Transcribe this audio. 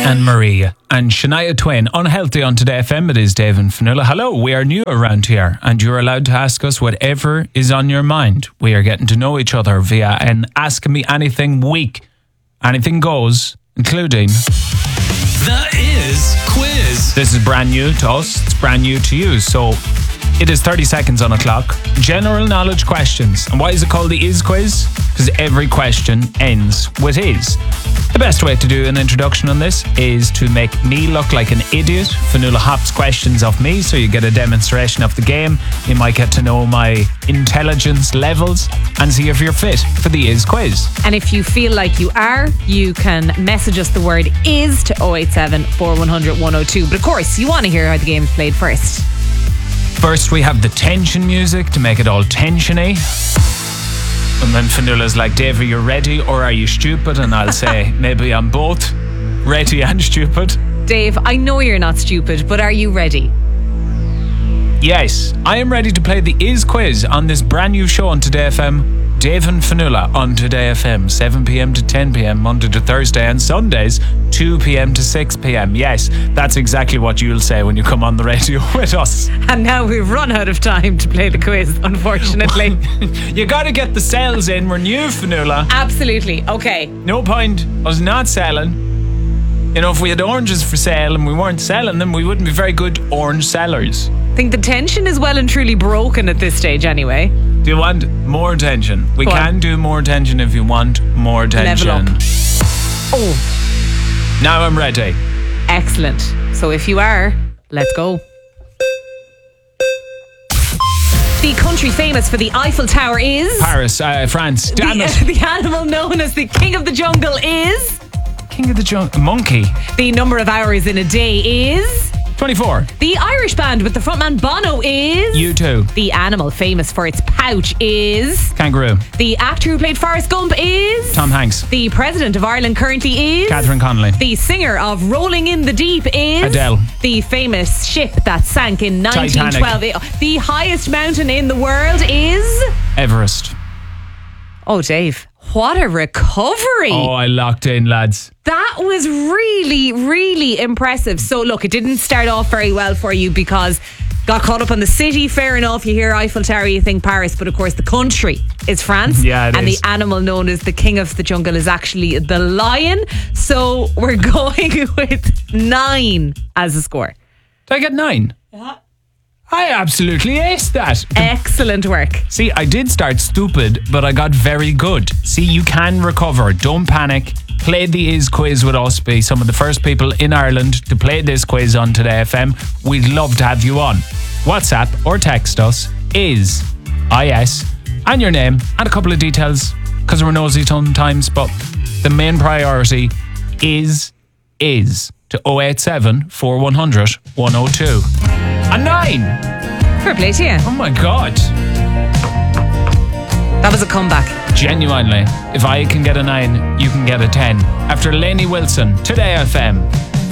and Maria and Shania Twain. Unhealthy on Today FM. It is Dave and Fionnuala. Hello, we are new around here and you're allowed to ask us whatever is on your mind. We are getting to know each other via an Ask Me Anything week. Anything goes, including The Is Quiz. This is brand new to us. It's brand new to you. So it is 30 seconds on a clock. General knowledge questions. And why is it called the Is Quiz? Because every question ends with is. The best way to do an introduction on this is to make me look like an idiot. Fionnuala hops questions off me, so you get a demonstration of the game. You might get to know my intelligence levels and see if you're fit for the Is Quiz. And if you feel like you are, you can message us the word is to 087 4100 102. But of course, you want to hear how the game's played first. First, we have the tension music to make it all tensiony. And then Fionnuala's like, Dave, are you ready or are you stupid? And I'll say, maybe I'm both ready and stupid. Dave, I know you're not stupid, but are you ready? Yes, I am ready to play the Is Quiz on this brand new show on Today FM. Dave and Fionnuala on Today FM, 7 p.m. to 10 p.m, Monday to Thursday, and Sundays, 2 p.m. to 6 p.m. Yes, that's exactly what you'll say when you come on the radio with us. And now we've run out of time to play the quiz, unfortunately. You got to get the sales in. We're new, Fionnuala. Absolutely. Okay. No point us not selling. You know, if we had oranges for sale and we weren't selling them, we wouldn't be very good orange sellers. I think the tension is well and truly broken at this stage anyway. Do you want more tension? We can do more tension if you want more tension. Level up. Oh. Now I'm ready. Excellent. So if you are, let's go. The country famous for the Eiffel Tower is... Paris, France. Damn it. The animal known as the King of the Jungle is... King of the Jungle. Monkey. The number of hours in a day is... 24. The Irish band with the frontman Bono is... U2. The animal famous for its pouch is... Kangaroo. The actor who played Forrest Gump is... Tom Hanks. The president of Ireland currently is... Catherine Connolly. The singer of Rolling in the Deep is... Adele. The famous ship that sank in 1912. Titanic. The highest mountain in the world is... Everest. Oh, Dave, what a recovery. Oh, I locked in, lads. That was really, really impressive. So look, it didn't start off very well for you because got caught up on the city. Fair enough, you hear Eiffel Tower, you think Paris, but of course the country is France. Yeah, it and is. the animal known as the King of the Jungle is actually the lion. So we're going with 9 as a score. Did I get 9? Yeah. I absolutely aced that. Excellent work. See, I did start stupid, but I got very good. See, you can recover. Don't panic. Play the Is Quiz with us. Be some of the first people in Ireland to play this quiz on Today FM. We'd love to have you on. WhatsApp or text us is IS and your name and a couple of details because we're nosy sometimes, but the main priority is to 087 4100 102. A 9. Fair play to you. Oh my God. That was a comeback. Genuinely, if I can get a 9, you can get a 10. After Lainey Wilson, Today FM.